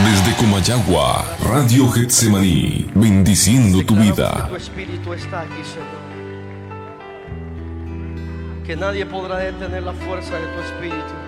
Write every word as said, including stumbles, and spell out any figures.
Desde Comayagua, Radio Getsemaní, bendiciendo tu vida. Que tu espíritu está aquí, Señor. Que nadie podrá detener la fuerza de tu espíritu.